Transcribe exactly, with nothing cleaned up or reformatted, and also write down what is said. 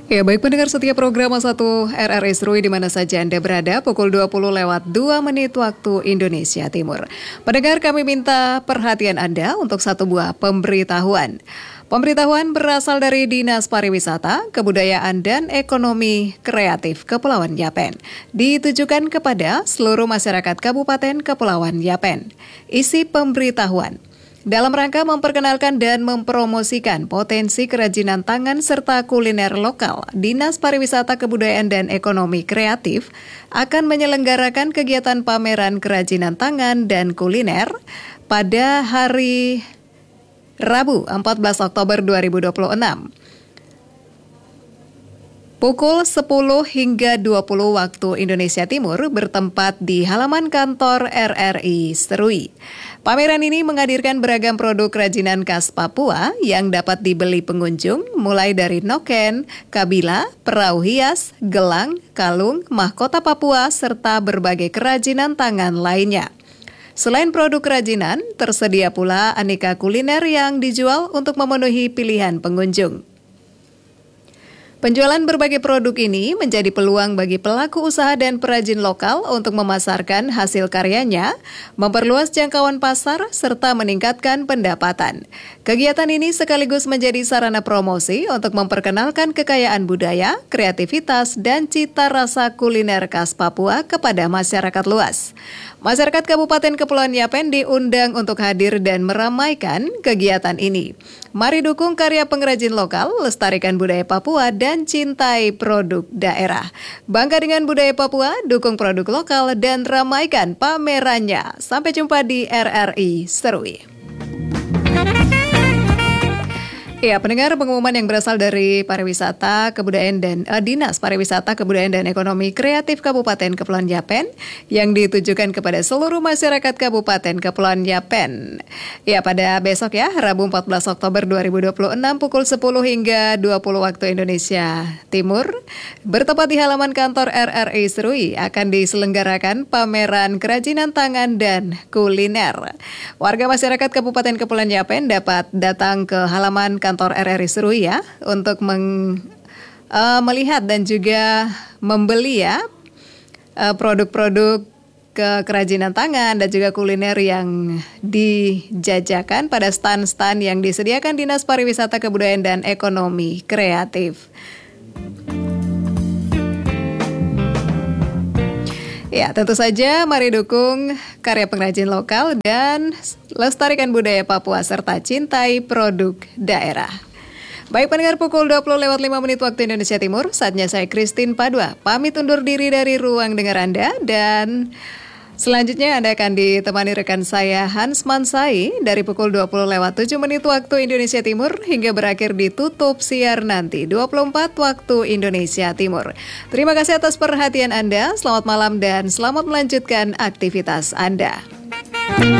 Ya, baik pendengar setia program satu R R I Serui di mana saja Anda berada, pukul dua puluh lewat dua menit waktu Indonesia Timur. Pendengar, kami minta perhatian Anda untuk satu buah pemberitahuan. Pemberitahuan berasal dari Dinas Pariwisata, Kebudayaan dan Ekonomi Kreatif Kepulauan Yapen. Ditujukan kepada seluruh masyarakat Kabupaten Kepulauan Yapen. Isi pemberitahuan: dalam rangka memperkenalkan dan mempromosikan potensi kerajinan tangan serta kuliner lokal, Dinas Pariwisata Kebudayaan dan Ekonomi Kreatif akan menyelenggarakan kegiatan pameran kerajinan tangan dan kuliner pada hari Rabu empat belas Oktober dua ribu dua puluh enam. Pukul sepuluh hingga dua puluh waktu Indonesia Timur bertempat di halaman kantor R R I Serui. Pameran ini menghadirkan beragam produk kerajinan khas Papua yang dapat dibeli pengunjung mulai dari noken, kabila, perahu hias, gelang, kalung, mahkota Papua, serta berbagai kerajinan tangan lainnya. Selain produk kerajinan, tersedia pula aneka kuliner yang dijual untuk memenuhi pilihan pengunjung. Penjualan berbagai produk ini menjadi peluang bagi pelaku usaha dan perajin lokal untuk memasarkan hasil karyanya, memperluas jangkauan pasar, serta meningkatkan pendapatan. Kegiatan ini sekaligus menjadi sarana promosi untuk memperkenalkan kekayaan budaya, kreativitas, dan cita rasa kuliner khas Papua kepada masyarakat luas. Masyarakat Kabupaten Kepulauan Yapen diundang untuk hadir dan meramaikan kegiatan ini. Mari dukung karya pengrajin lokal, lestarikan budaya Papua, dan cintai produk daerah. Bangga dengan budaya Papua, dukung produk lokal, dan ramaikan pamerannya. Sampai jumpa di R R I Serui. Ya, pendengar, pengumuman yang berasal dari Pariwisata, Kebudayaan dan uh, Dinas Pariwisata, Kebudayaan dan Ekonomi Kreatif Kabupaten Kepulauan Yapen yang ditujukan kepada seluruh masyarakat Kabupaten Kepulauan Yapen. Ya, pada besok ya, Rabu empat belas Oktober dua ribu dua puluh enam pukul sepuluh hingga dua puluh waktu Indonesia Timur, bertempat di halaman kantor R R I Serui akan diselenggarakan pameran kerajinan tangan dan kuliner. Warga masyarakat Kabupaten Kepulauan Yapen dapat datang ke halaman kantor R R I Serui ya untuk meng, uh, melihat dan juga membeli ya uh, produk-produk ke kerajinan tangan dan juga kuliner yang dijajakan pada stand-stand yang disediakan Dinas Pariwisata, Kebudayaan dan Ekonomi Kreatif. Ya, tentu saja mari dukung karya pengrajin lokal dan lestarikan budaya Papua serta cintai produk daerah. Baik pendengar, pukul dua puluh lewat lima menit waktu Indonesia Timur, saatnya saya Christine Padua pamit undur diri dari ruang dengar Anda, dan selanjutnya Anda akan ditemani rekan saya Hans Mansai dari pukul dua puluh lewat tujuh menit waktu Indonesia Timur hingga berakhir ditutup siar nanti dua puluh empat waktu Indonesia Timur. Terima kasih atas perhatian Anda, selamat malam dan selamat melanjutkan aktivitas Anda.